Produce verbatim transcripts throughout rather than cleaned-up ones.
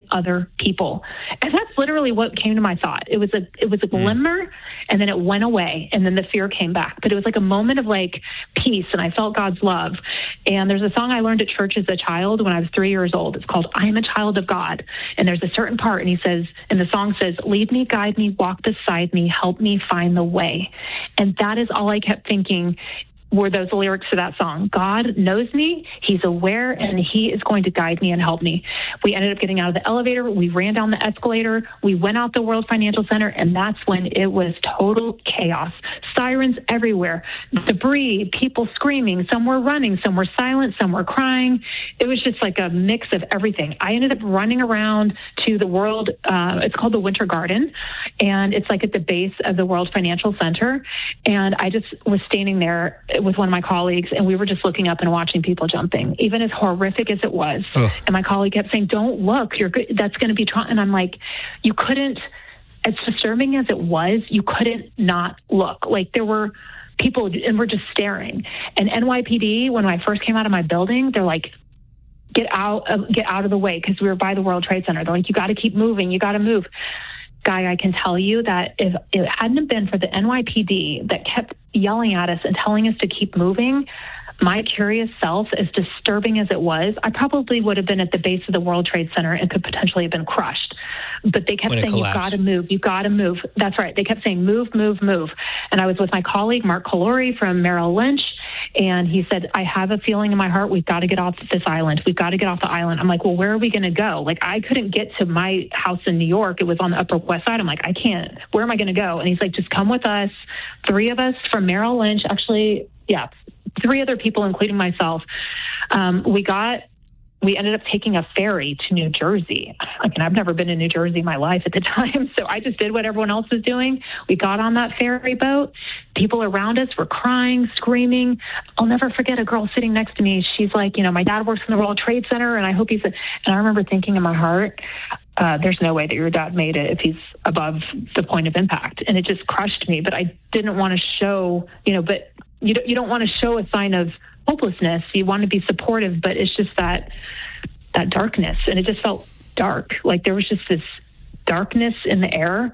other people. And that's literally what came to my thought. It was a, it was a glimmer, mm. and then it went away, and then the fear came back. But it was like a moment of like peace, and I felt God's love. And there's a song I learned at church as a child when I was three years old. It's called "I Am a Child of God." And there's a certain part, and he says, and the song says, "Lead me, guide me, walk beside me, help me find the way." And that is all I kept thinking were those lyrics to that song. God knows me, he's aware, and he is going to guide me and help me. We ended up getting out of the elevator, we ran down the escalator, we went out the World Financial Center, and that's when it was total chaos. Sirens everywhere, debris, people screaming, some were running, some were silent, some were crying. It was just like a mix of everything. I ended up running around to the World, uh, it's called the Winter Garden, and it's like at the base of the World Financial Center, and I just was standing there with one of my colleagues, and we were just looking up and watching people jumping, even as horrific as it was. Ugh. And my colleague kept saying, "Don't look, you're good. That's going to be tra-" And I'm like, you couldn't, as disturbing as it was, you couldn't not look. Like there were people, and we're just staring. And N Y P D, when I first came out of my building, they're like, get out of, get out of the way, because we were by the World Trade Center. They're like, you got to keep moving, you got to move. Guy, I can tell you that if it hadn't been for the N Y P D that kept yelling at us and telling us to keep moving, my curious self, as disturbing as it was, I probably would have been at the base of the World Trade Center and could potentially have been crushed. But they kept saying, you've got to move, you've got to move. That's right. They kept saying, move, move, move. And I was with my colleague, Mark Calori from Merrill Lynch, and he said, I have a feeling in my heart, we've got to get off this island. We've got to get off the island. I'm like, well, where are we going to go? Like, I couldn't get to my house in New York. It was on the Upper West Side. I'm like, I can't. Where am I going to go? And he's like, just come with us. Three of us from Merrill Lynch, actually, yeah, three other people, including myself. Um, we got, we ended up taking a ferry to New Jersey. I mean, I've never been in New Jersey in my life at the time, so I just did what everyone else was doing. We got on that ferry boat. People around us were crying, screaming. I'll never forget a girl sitting next to me. She's like, you know, my dad works in the World Trade Center, and I hope he's, a, and I remember thinking in my heart, uh, there's no way that your dad made it if he's above the point of impact. And it just crushed me, but I didn't want to show, you know, but you don't, you don't want to show a sign of hopelessness. You want to be supportive, but it's just that that darkness, and it just felt dark. Like there was just this darkness in the air.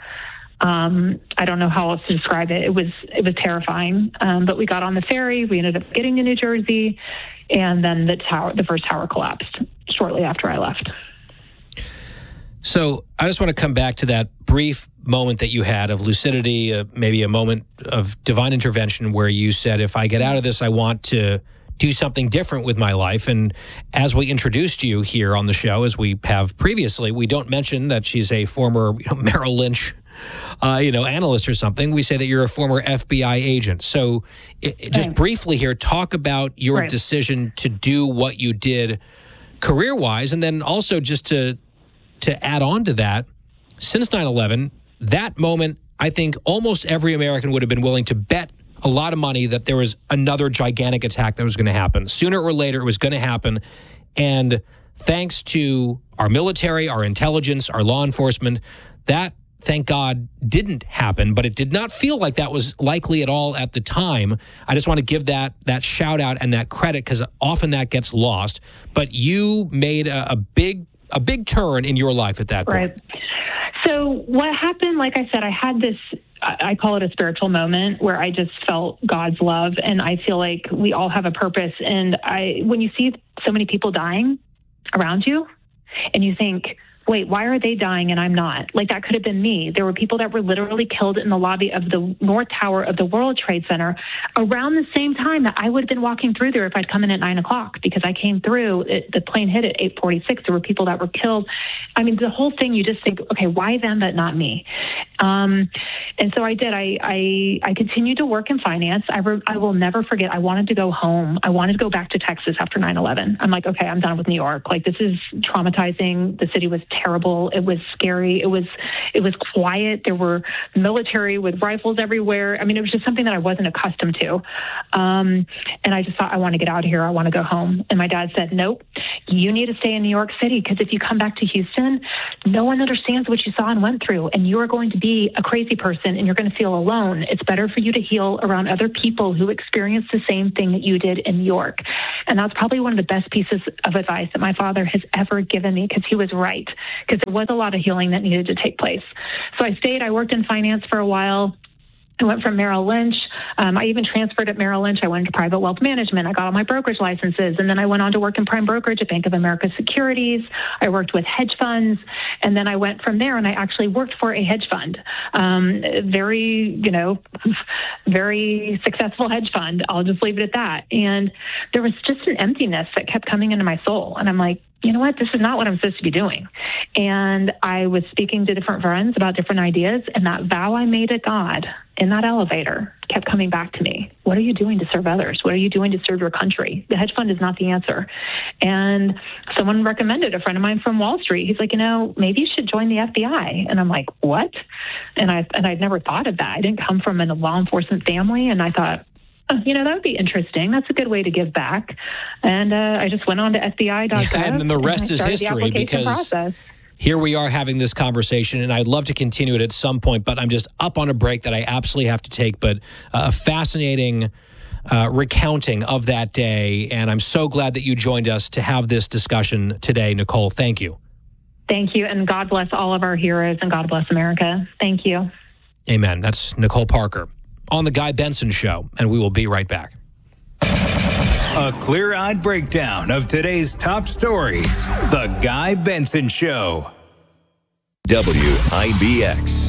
Um, I don't know how else to describe it. It was it was terrifying. Um, but we got on the ferry. We ended up getting to New Jersey, and then the tower, the first tower, collapsed shortly after I left. So I just want to come back to that brief moment that you had of lucidity, uh, maybe a moment of divine intervention where you said, if I get out of this, I want to do something different with my life. And as we introduced you here on the show, as we have previously, we don't mention that she's a former you know, Merrill Lynch uh, you know, analyst or something. We say that you're a former F B I agent. So it, it just right. briefly here, talk about your right. decision to do what you did career-wise, and then also just to to add on to that, since nine eleven, that moment, I think almost every American would have been willing to bet a lot of money that there was another gigantic attack that was going to happen. Sooner or later, it was going to happen. And thanks to our military, our intelligence, our law enforcement, that, thank God, didn't happen. But it did not feel like that was likely at all at the time. I just want to give that that shout out and that credit, because often that gets lost. But you made a, a big a big turn in your life at that point. Right. So what happened, like I said, I had this, I call it a spiritual moment where I just felt God's love. And I feel like we all have a purpose. And I, when you see so many people dying around you and you think, wait, why are they dying and I'm not? Like, that could have been me. There were people that were literally killed in the lobby of the North Tower of the World Trade Center around the same time that I would have been walking through there if I'd come in at nine o'clock, because I came through, it, the plane hit at eight forty-six. There were people that were killed. I mean, the whole thing, you just think, okay, why them but not me? Um, and so I did. I, I, I continued to work in finance. I, re- I will never forget, I wanted to go home. I wanted to go back to Texas after nine eleven. I'm like, okay, I'm done with New York. Like, this is traumatizing. The city was terrible. It was scary. It was it was quiet. There were military with rifles everywhere. I mean, it was just something that I wasn't accustomed to. Um, and I just thought, I want to get out of here. I want to go home. And my dad said, nope, you need to stay in New York City, because if you come back to Houston, no one understands what you saw and went through, and you are going to be be a crazy person and you're going to feel alone. It's better for you to heal around other people who experienced the same thing that you did in New York. And that's probably one of the best pieces of advice that my father has ever given me, because he was right, because there was a lot of healing that needed to take place. So I stayed. I worked in finance for a while. I went from Merrill Lynch. Um, I even transferred at Merrill Lynch. I went into private wealth management. I got all my brokerage licenses. And then I went on to work in prime brokerage at Bank of America Securities. I worked with hedge funds. And then I went from there and I actually worked for a hedge fund. Um, very, you know, very successful hedge fund. I'll just leave it at that. And there was just an emptiness that kept coming into my soul. And I'm like, you know what, this is not what I'm supposed to be doing. And I was speaking to different friends about different ideas, and that vow I made to God in that elevator kept coming back to me. What are you doing to serve others? What are you doing to serve your country? The hedge fund is not the answer. And someone recommended, a friend of mine from Wall Street, he's like, you know, maybe you should join the F B I. And I'm like, what? And I and I'd never thought of that. I didn't come from a law enforcement family, and I thought, oh, you know, that would be interesting. That's a good way to give back. And uh, I just went on to F B I dot gov. Yeah, and then the rest is history, because process. Here we are having this conversation, and I'd love to continue it at some point, but I'm just up on a break that I absolutely have to take. But uh, a fascinating uh, recounting of that day, and I'm so glad that you joined us to have this discussion today, Nicole. Thank you. Thank you, and God bless all of our heroes, and God bless America. Thank you. Amen. That's Nicole Parker on The Guy Benson Show, and we will be right back. A clear-eyed breakdown of today's top stories. The Guy Benson Show. W I B X.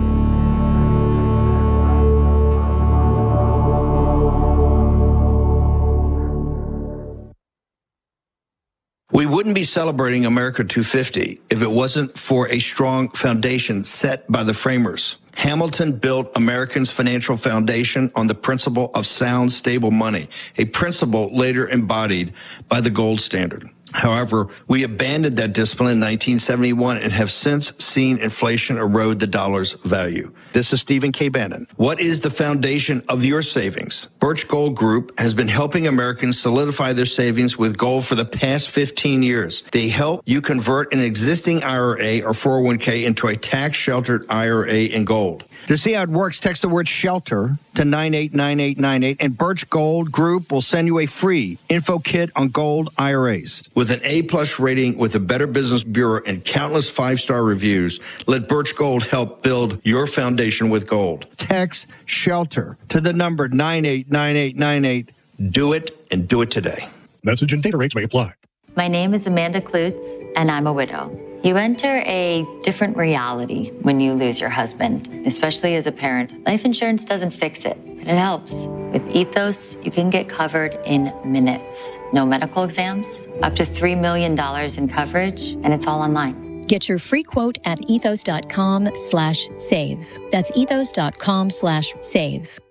We wouldn't be celebrating America two fifty if it wasn't for a strong foundation set by the framers. Hamilton built Americans' financial foundation on the principle of sound, stable money, a principle later embodied by the gold standard. However, we abandoned that discipline in nineteen seventy-one and have since seen inflation erode the dollar's value. This is Stephen K. Bannon. What is the foundation of your savings? Birch Gold Group has been helping Americans solidify their savings with gold for the past fifteen years. They help you convert an existing I R A or four oh one k into a tax-sheltered I R A in gold. To see how it works, text the word SHELTER to nine eight nine eight nine eight, and Birch Gold Group will send you a free info kit on gold I R As. With an A-plus rating with the Better Business Bureau and countless five-star reviews, let Birch Gold help build your foundation with gold. Text SHELTER to the number nine eight nine eight nine eight. Do it, and do it today. Message and data rates may apply. My name is Amanda Klutz, and I'm a widow. You enter a different reality when you lose your husband, especially as a parent. Life insurance doesn't fix it, but it helps. With Ethos, you can get covered in minutes. No medical exams, up to three million dollars in coverage, and it's all online. Get your free quote at ethos.com slash save. That's ethos.com slash save.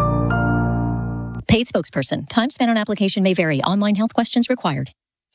Paid spokesperson. Time spent on application may vary. Online health questions required.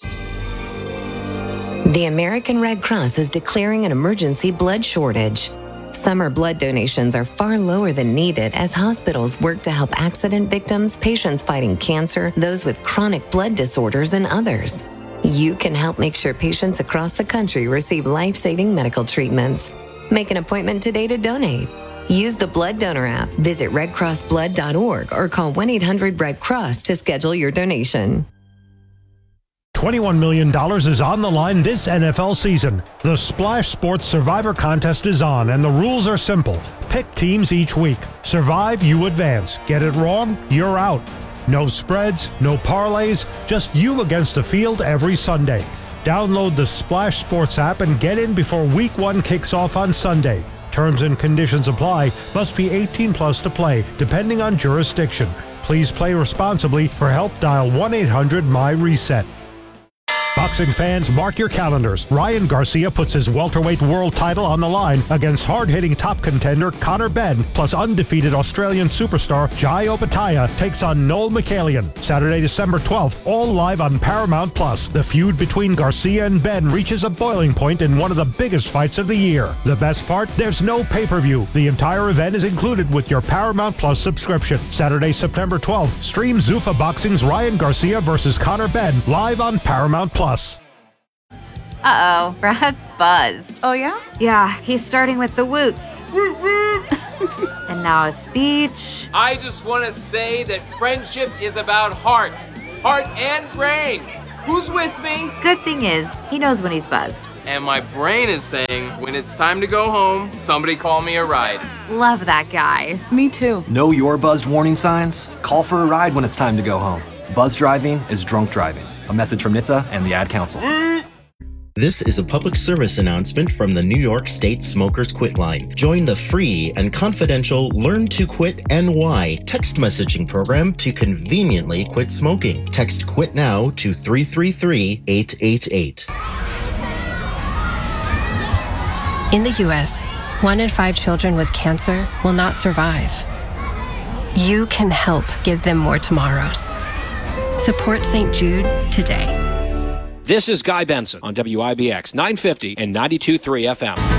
The American Red Cross is declaring an emergency blood shortage. Summer blood donations are far lower than needed as hospitals work to help accident victims, patients fighting cancer, those with chronic blood disorders, and others. You can help make sure patients across the country receive life-saving medical treatments. Make an appointment today to donate. Use the Blood Donor app, visit red cross blood dot org, or call one eight hundred red cross to schedule your donation. twenty-one million dollars is on the line this N F L season. The Splash Sports Survivor Contest is on, and the rules are simple. Pick teams each week. Survive, you advance. Get it wrong, you're out. No spreads, no parlays, just you against the field every Sunday. Download the Splash Sports app and get in before week one kicks off on Sunday. Terms and conditions apply. Must be eighteen plus to play, depending on jurisdiction. Please play responsibly. For help, dial one eight hundred M Y reset. Boxing fans, mark your calendars. Ryan Garcia puts his welterweight world title on the line against hard-hitting top contender Conor Benn, plus undefeated Australian superstar Jai Opetaia takes on Noel Michelian. Saturday, December twelfth, all live on Paramount Plus. The feud between Garcia and Benn reaches a boiling point in one of the biggest fights of the year. The best part? There's no pay-per-view. The entire event is included with your Paramount Plus subscription. Saturday, September twelfth, stream Zuffa Boxing's Ryan Garcia versus Conor Benn live on Paramount Plus. Uh-oh, Brad's buzzed. Oh, yeah? Yeah, he's starting with the woots. And now a speech. I just want to say that friendship is about heart. Heart and brain. Who's with me? Good thing is, he knows when he's buzzed. And my brain is saying, when it's time to go home, somebody call me a ride. Love that guy. Me too. Know your buzzed warning signs? Call for a ride when it's time to go home. Buzz driving is drunk driving. A message from N H T S A and the Ad Council. This is a public service announcement from the New York State Smokers Quit Line. Join the free and confidential Learn to Quit N Y text messaging program to conveniently quit smoking. Text QUIT NOW to three three three, eight eight eight. In the U S, one in five children with cancer will not survive. You can help give them more tomorrows. Support Saint Jude today. This is Guy Benson on W I B X nine fifty and ninety-two point three F M.